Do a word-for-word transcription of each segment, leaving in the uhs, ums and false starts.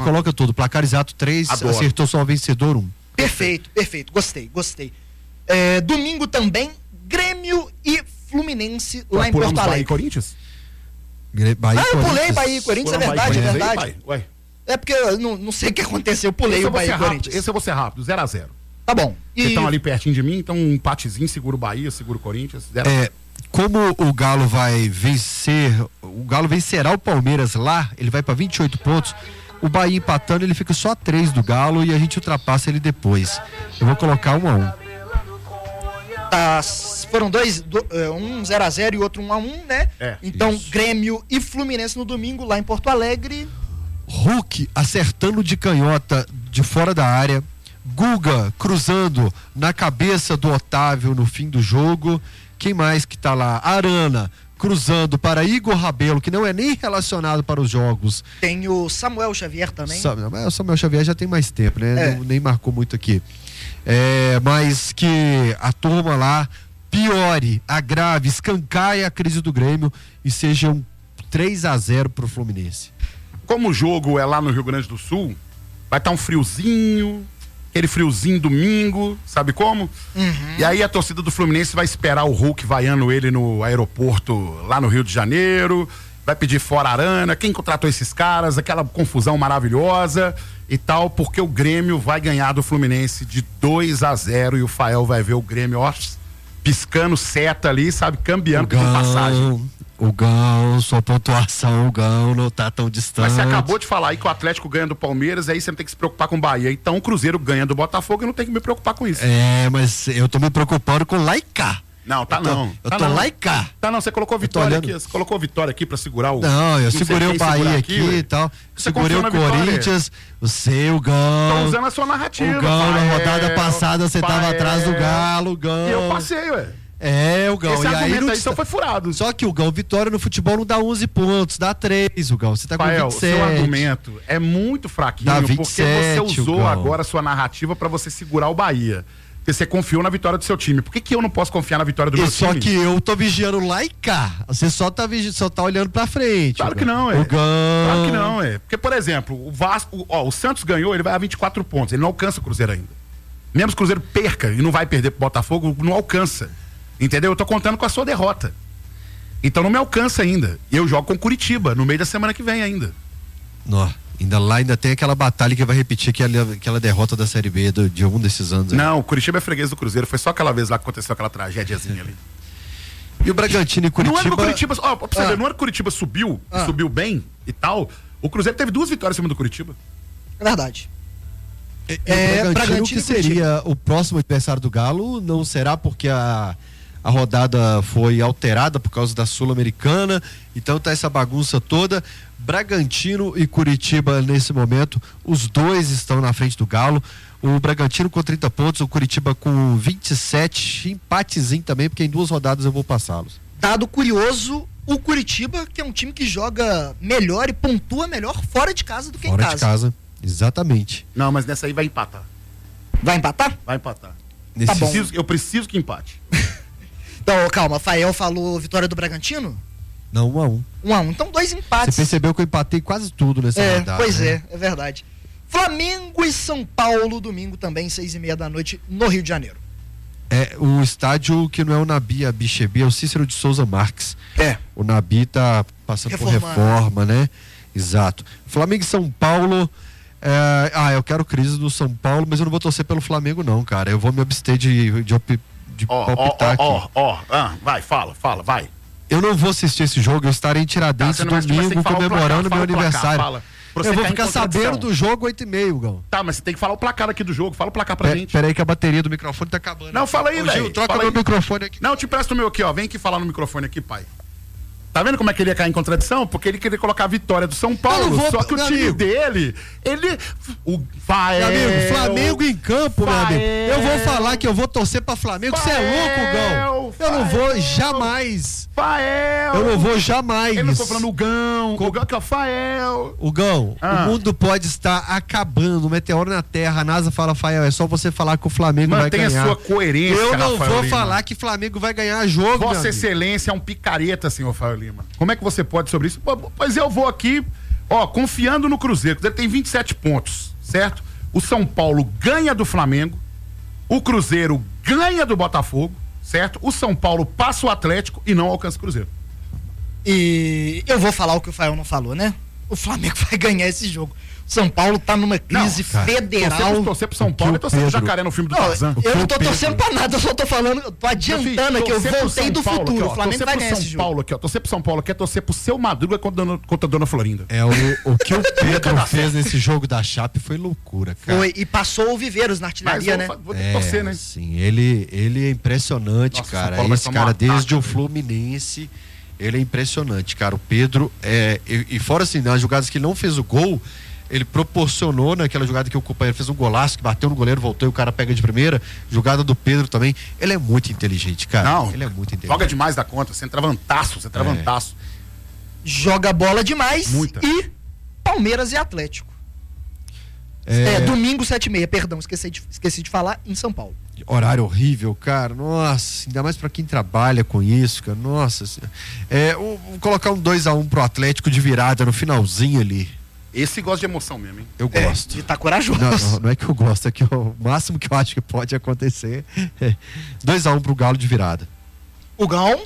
coloca tudo. Placar exato três, Adoro. acertou só o vencedor um. Perfeito, perfeito. Gostei, gostei. É, domingo também, Grêmio e Fluminense lá em Porto Alegre. Bahia e Corinthians? Bahia, ah, eu pulei Corinthians. Bahia e Corinthians, Foram é verdade, Bahia, é Corinthians, verdade. aí, pai? Ué. É porque eu não, não sei o que aconteceu, eu pulei Esse o eu vou Bahia ser e rápido, Corinthians. esse eu vou ser rápido, zero a zero. Tá bom. E... Vocês estão ali pertinho de mim, então um empatezinho, segura o Bahia, segura o Corinthians, zero a zero. É, como o Galo vai vencer, o Galo vencerá o Palmeiras lá, ele vai para vinte e oito pontos. O Bahia empatando, ele fica só a três do Galo e a gente ultrapassa ele depois. Eu vou colocar um a um. Tá, foram dois, do, um zero a zero e outro um a um, né? É, então, isso. Grêmio e Fluminense no domingo, lá em Porto Alegre. Hulk acertando de canhota de fora da área. Guga cruzando na cabeça do Otávio no fim do jogo. Quem mais que tá lá? Arana cruzando para Igor Rabelo, que não é nem relacionado para os jogos. Tem o Samuel Xavier também. Sa- mas o Samuel Xavier já tem mais tempo, né? É. Não- nem marcou muito aqui. É, mas que a turma lá piore, agrave, escancaie a crise do Grêmio e seja um três a zero pro Fluminense. Como o jogo é lá no Rio Grande do Sul, vai estar um friozinho, aquele friozinho domingo, sabe como? Uhum. E aí a torcida do Fluminense vai esperar o Hulk vaiando ele no aeroporto lá no Rio de Janeiro, vai pedir fora Arana, quem contratou esses caras, aquela confusão maravilhosa e tal, porque o Grêmio vai ganhar do Fluminense de dois a zero e o Fael vai ver o Grêmio, ó, piscando seta ali, sabe, cambiando por passagem. O Gão, sua pontuação, o Gão não tá tão distante. Mas você acabou de falar aí que o Atlético ganha do Palmeiras, aí você não tem que se preocupar com o Bahia. Então o Cruzeiro ganha do Botafogo e não tem que me preocupar com isso. É, mas eu tô me preocupando com lá e cá. Não, tá eu tô, não. Eu tá tô não. lá e cá. Tá não, você colocou Vitória olhando. aqui, você colocou Vitória aqui pra segurar o... Não, eu Não sei segurei quem o Bahia segurar aqui, ué. e tal. Você Segurei confiou o na Vitória? Corinthians, o seu, o Tá Gão. usando a sua narrativa. O Gão, na Fael, rodada passada, você tava Fael. atrás do Galo, o Gão. E eu passei, ué. É, o Gão. Esse e aí, argumento não aí te- só foi furado. Só que o Gão, vitória no futebol não dá onze pontos, dá três, o Gão. Você tá com Fael, vinte e seu sete. argumento é muito fraquinho, Dá porque vinte e sete, você usou Gão. agora a sua narrativa pra você segurar o Bahia. Porque você confiou na vitória do seu time. Por que, que eu não posso confiar na vitória do E meu só time? que eu tô vigiando lá e cá. Você só tá, vigi... só tá olhando pra frente. Claro o que Gão. não, é. O Gão. Claro que não, é. Porque, por exemplo, o Vasco, ó, o Santos ganhou, ele vai a vinte e quatro pontos. Ele não alcança o Cruzeiro ainda. Mesmo que o Cruzeiro perca e não vai perder pro Botafogo, não alcança. Entendeu? Eu tô contando com a sua derrota. Então não me alcança ainda. E eu jogo com Curitiba no meio da semana que vem ainda. Nó, ainda lá ainda tem aquela batalha que vai repetir aquela, aquela derrota da Série B do, de um desses anos. aí. Não, o Curitiba é freguês do Cruzeiro. Foi só aquela vez lá que aconteceu aquela tragédiazinha ali. E o Bragantino e Curitiba. No ano que o Curitiba, ó, pra você Ah. ver, no ano que o Curitiba subiu, Ah. subiu bem e tal, o Cruzeiro teve duas vitórias em cima do Curitiba. É verdade. E- e É, o Bragantino, Bragantino que e Curitiba. seria o próximo adversário do Galo, não será porque a, a rodada foi alterada por causa da Sul-Americana, então tá essa bagunça toda. Bragantino e Curitiba nesse momento, os dois estão na frente do Galo. O Bragantino com trinta pontos, o Curitiba com vinte e sete, empatezinho também, porque em duas rodadas eu vou passá-los. Dado curioso, o Curitiba, que é um time que joga melhor e pontua melhor fora de casa do que Fora em casa. de casa, exatamente. Não, mas nessa aí vai empatar. Vai empatar? Vai empatar. Nesse Tá bom. Preciso- eu preciso que empate. Então, calma, Fael falou vitória do Bragantino? Não, um a um. Um a um. Então, dois Você empates. percebeu que eu empatei quase tudo nessa É, rodada. pois né? é, é verdade. Flamengo e São Paulo, domingo também, seis e meia da noite, no Rio de Janeiro. É o estádio que não é o Nabi Abichebi, é o Cícero de Souza Marques. É. O Nabi tá passando Reformando. por reforma, né? Exato. Flamengo e São Paulo. é, Ah, eu quero crise do São Paulo, mas eu não vou torcer pelo Flamengo, não, cara. Eu vou me abster de, de, op- de Ó, ó, palpitar ó, aqui. ó, ó. Ah, vai, fala, fala, vai. Eu não vou assistir esse jogo, eu estarei em Tiradentes Tá, você não vai assistir, mas tem domingo que falar o comemorando placar, meu fala o placar, aniversário. fala. Pra você Eu vou cair em ficar contradição. sabendo do jogo oito e meia, Gão. Tá, mas você tem que falar o placar aqui do jogo. Fala o placar pra Pe- gente. Peraí que a bateria do microfone tá acabando. Não, fala aí, Ô, velho. Gil, troca Fala meu aí. microfone aqui. Não, eu te presto o meu aqui, ó. Vem aqui falar no microfone aqui, pai. Tá vendo como é que ele ia cair em contradição? Porque ele queria colocar a vitória do São Paulo. Eu não vou- Só que o meu time amigo. dele, ele. O Fael. Meu amigo, Flamengo em campo, meu amigo. Eu vou falar que eu vou torcer pra Flamengo. Você é louco, Gão? Eu não vou Fael. jamais. Fael. Eu não vou jamais. Ele não tô falando o Gão. Com- O Gão que é o Fael. O Gão, Ah. o mundo pode estar acabando, um meteoro na Terra, a NASA fala, Fael, é só você falar que o Flamengo vai Mantenha ganhar. sua coerência, Eu não Rafael vou Lima. falar que Flamengo vai ganhar jogo, meu Vossa amigo. Excelência é um picareta, senhor Fael Lima. Como é que você pode sobre isso? Pô, pois eu vou aqui Ó, confiando no Cruzeiro, o Cruzeiro tem vinte e sete pontos, certo? O São Paulo ganha do Flamengo, o Cruzeiro ganha do Botafogo, certo? O São Paulo passa o Atlético e não alcança o Cruzeiro. E eu vou falar o que o Fael não falou, né? O Flamengo vai ganhar esse jogo. São Paulo tá numa crise não, federal. Torcer pro, torcer pro São Paulo é torcer pro Jacaré no filme do Tarzan. Eu não tô torcendo pra nada, eu só tô falando, eu tô adiantando aqui, eu voltei do Paulo, futuro. Aqui, ó, o Flamengo vai ganhar São esse Paulo jogo. aqui, ó, torcer pro São Paulo aqui é torcer pro seu Madruga contra a dona, contra a dona Florinda. É, o, o que o Pedro fez nesse jogo da Chape foi loucura, cara. Foi, e passou o Viveiros na artilharia, Mas né? Vou, vou ter que É, torcer, né? sim, ele, ele é impressionante, Nossa, cara. São Paulo vai Esse tomar cara, um ataque, desde o velho. Fluminense, ele é impressionante, cara. O Pedro, é, e, e fora assim, nas jogadas que ele não fez o gol, ele proporcionou naquela jogada que o companheiro fez um golaço, que bateu no goleiro, voltou e o cara pega de primeira. Jogada do Pedro também. Ele é muito inteligente, cara. Não, ele é muito inteligente. joga demais da conta, você entra vantaço, você entra É. vantaço. Joga bola demais. Muita. E Palmeiras e Atlético. É, É, domingo, sete e meia, perdão, esqueci de, esqueci de falar, em São Paulo. horário horrível, cara. Nossa, ainda mais pra quem trabalha com isso, cara. Nossa senhora. É, vou vou colocar um dois a um pro Atlético de virada no finalzinho ali. Esse gosta de emoção mesmo, hein? Eu É, gosto. de tá corajoso. Não, não, não é que eu gosto, é que o máximo que eu acho que pode acontecer é dois a um pro Galo de virada. O Gão.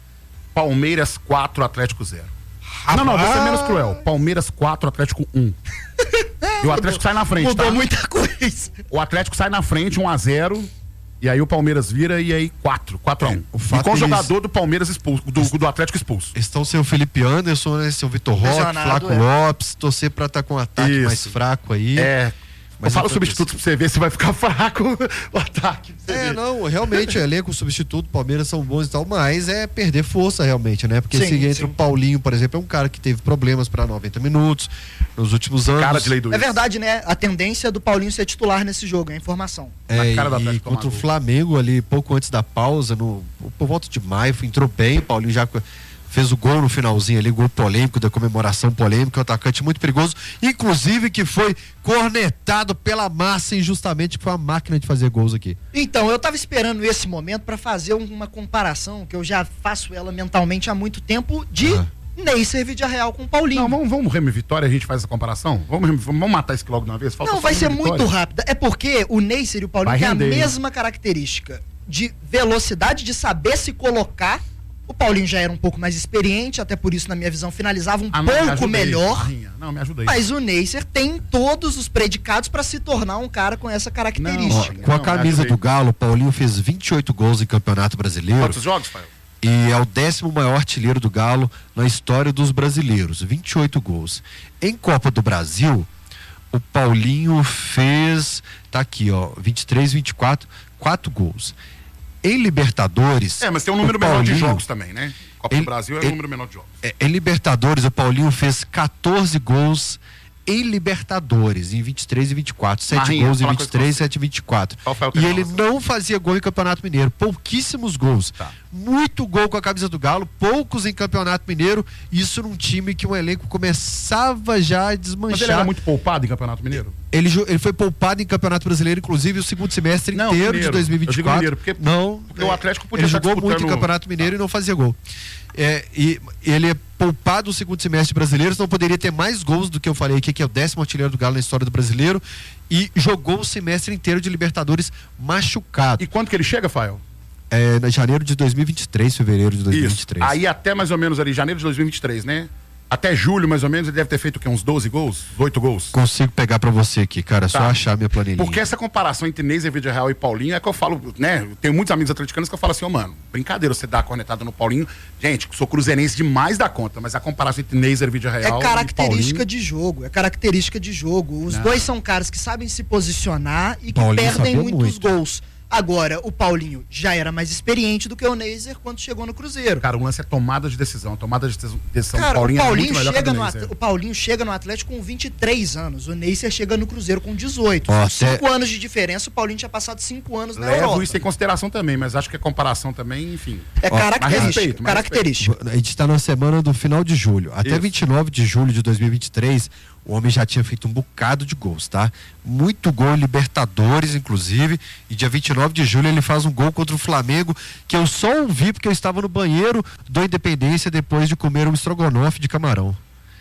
Palmeiras quatro, Atlético zero. Não, não, vou ser menos cruel. Palmeiras quatro, Atlético um. E o Atlético sai na frente, Mudou tá? muita coisa. O Atlético sai na frente, um a zero. E aí o Palmeiras vira e aí quatro, quatro a um. o fato E com o eles- jogador do Palmeiras expulso, do, do Atlético expulso. Estão sem o Felipe Anderson, né? Sem o Vitor Roque, Lesionado, Flaco é. Lopes, torcer pra estar com um ataque Isso. mais fraco aí. É. Mas Fala o enquanto substituto pra você ver se vai ficar fraco o ataque. pra você É, ver. não, realmente, elenco, substituto, Palmeiras são bons e tal, mas é perder força realmente, né? Porque Sim, se entra sim. o Paulinho, por exemplo, é um cara que teve problemas para noventa minutos nos últimos anos. Cara de lei do É ex. verdade, né? A tendência do Paulinho ser titular nesse jogo, é a informação. É, Na cara do e Atlético contra o tomar gol. Flamengo ali, pouco antes da pausa, no, por volta de maio, entrou bem, o Paulinho já fez o gol no finalzinho ali, gol polêmico, da comemoração polêmica, um atacante muito perigoso, inclusive que foi cornetado pela massa injustamente, que foi uma máquina de fazer gols aqui. Então, eu tava esperando esse momento pra fazer uma comparação, que eu já faço ela mentalmente há muito tempo, de Ah. Neisser Vidiarreal com o Paulinho. Não, vamos, vamos Remo e Vitória, a gente faz essa comparação? Vamos, vamos matar isso aqui logo de uma vez? Falta Não, só vai Remo ser e Vitória. muito rápida. É porque o Neisser e o Paulinho Vai têm a render, hein? mesma característica de velocidade, de saber se colocar. O Paulinho já era um pouco mais experiente, até por isso, na minha visão, finalizava um Ah, não, me pouco ajuda aí, melhor. Barrinha. Não, me ajuda aí. Mas o Neisser tem todos os predicados pra se tornar um cara com essa Ó, característica. com a Não, camisa me do ajudei. Galo, o Paulinho fez vinte e oito gols em Campeonato Brasileiro. Quantos jogos, Fael? E é o décimo maior artilheiro do Galo na história dos brasileiros, vinte e oito gols. Em Copa do Brasil, o Paulinho fez, tá aqui, ó, vinte e três, vinte e quatro, quatro gols. Em Libertadores, É, mas tem um número o menor de Paulinho- jogos também, né? Copa Ele- do Brasil é um ele- número menor de jogos. é, em Libertadores, o Paulinho fez quatorze gols em Libertadores, em vinte e três e vinte e quatro. sete Marinha, gols em fala vinte e três, coisa pra sete e vinte e quatro. Qual foi o E tema ele nosso? não fazia gol em Campeonato Mineiro. Pouquíssimos gols. Tá. Muito gol com a camisa do Galo, poucos em Campeonato Mineiro. Isso num time que um elenco começava já a Mas desmanchar. ele era muito poupado em Campeonato Mineiro? Ele, jo- ele foi poupado em Campeonato Brasileiro, inclusive o segundo semestre Não, inteiro Mineiro. de dois mil e vinte e Eu digo quatro. Mineiro, porque- não, porque o Atlético podia ele estar jogou muito em disputando- Campeonato Mineiro e não fazia gol. É, e ele é poupado no segundo semestre brasileiro, então poderia ter mais gols do que eu falei aqui, que é o décimo artilheiro do Galo na história do brasileiro, e jogou o semestre inteiro de Libertadores machucado. E quando que ele chega, Fael? É, na janeiro de dois mil e vinte e três, fevereiro de dois mil e vinte e três. Aí até mais ou menos ali, janeiro de dois mil e vinte e três, né? Até julho, mais ou menos, ele deve ter feito o quê? Uns doze gols? oito gols? Consigo pegar pra você aqui, cara, é só Tá. achar minha planilha. Porque essa comparação entre Neisser Vidiarreal e Paulinho é que eu falo, né? Eu tenho muitos amigos atleticanos que eu falo assim, ô mano, brincadeira você dar a cornetada no Paulinho. Gente, sou cruzeirense demais da conta, mas a comparação entre Neisser Vidiarreal É e característica Paulinho... de jogo, é característica de jogo. Os Não. dois são caras que sabem se posicionar e que Paulinho perdem sabia muitos muito. gols. Agora, o Paulinho já era mais experiente do que o Neisser quando chegou no Cruzeiro. Cara, o lance é tomada de decisão. A tomada de decisão Cara, do Paulinho, o, Paulinho é muito melhor que a chega do no Neisser. At- o Paulinho chega no Atlético com vinte e três anos. O Neisser chega no Cruzeiro com dezoito. Ó, São até- cinco anos de diferença, o Paulinho tinha passado cinco anos na Levo Europa. isso em consideração também, mas acho que a comparação também, enfim. É Ó, característica. mais respeito, mais característica. A gente está na semana do final de julho. Até Isso. vinte e nove de julho de dois mil e vinte e três, o homem já tinha feito um bocado de gols, tá? Muito gol em Libertadores, inclusive. E dia vinte e nove de julho ele faz um gol contra o Flamengo, que eu só ouvi porque eu estava no banheiro do Independência depois de comer um estrogonofe de camarão.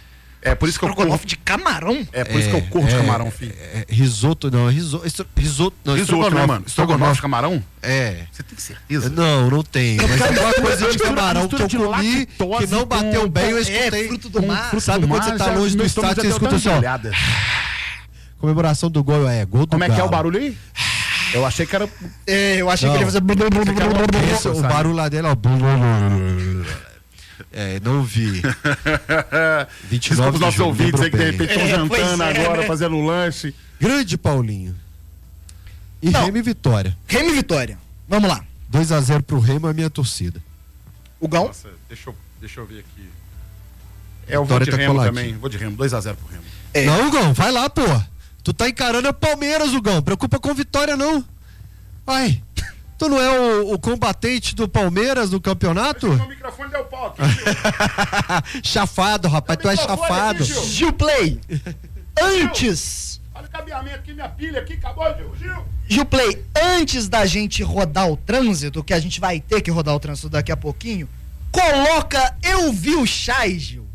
É por isso que eu Estrogonofe corro. de camarão? É por isso que eu corro de é, camarão, filho. É, risoto, não, risoto, risoto, não, Risoto, né, mano? Estrogonofe de camarão? É. Você tem certeza? Não, não tem. Mas é uma coisa de camarão que eu de comi lactose que não bateu com- bem, eu É, escutei. fruto do mar. Fruto Sabe do quando mar, você tá já- longe do meu estômago estádio, já você deu escuta uma assim, ó. olhada. Comemoração do gol, é, gol do Como é que é o Galo. barulho aí? Eu achei que era. É, eu achei Não. que ele ia fazer. Esse, o sabe? barulho lá dele, ó. É, não vi. vinte e nove Desculpa os nossos de junho, ouvintes aí que de lembro bem. repente estão É, pois jantando é, agora, né? fazendo um lanche. Grande Paulinho. E Não. Remo e Vitória. Remy Vitória. Vamos lá. dois a zero pro Remo, a minha torcida. O Gão. Nossa, deixa eu, deixa eu ver aqui. É, eu vou Vitória de tá Remo coladinho. também. Vou de Remo, dois a zero pro Remo. É. Não, Gão, vai lá, pô. Tu tá encarando a Palmeiras, o Gão. Preocupa com Vitória, não. Ai, tu não é o, o combatente do Palmeiras no campeonato? O microfone deu pau aqui, Chafado, rapaz, tu é microfone chafado. aqui, Gil. Gil Play. Antes. Olha o cabeamento aqui, minha pilha aqui, acabou, Gil. Gil. Gil Play, antes da gente rodar o trânsito, que a gente vai ter que rodar o trânsito daqui a pouquinho, coloca Eu Vi o Chai, Gil.